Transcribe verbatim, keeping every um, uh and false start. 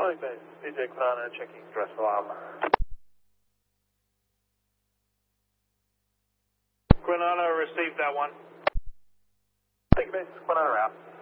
Charlie Base, P J Quinana checking stress alarm. Quinana received that one. Take base, Quinana out.